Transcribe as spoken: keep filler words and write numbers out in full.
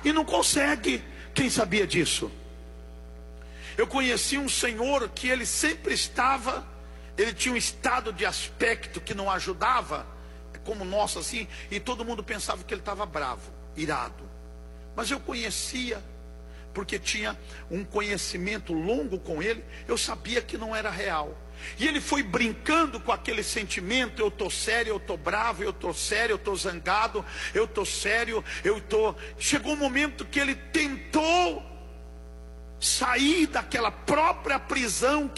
e não consegue. Quem sabia disso? Eu conheci um senhor que ele sempre estava, ele tinha um estado de aspecto que não ajudava, como o nosso assim, e todo mundo pensava que ele estava bravo, irado. Mas eu conhecia, porque tinha um conhecimento longo com ele, eu sabia que não era real. E ele foi brincando com aquele sentimento: eu estou sério, eu estou bravo, eu estou sério, eu estou zangado, eu estou sério, eu estou... Chegou um momento que ele tentou sair daquela própria prisão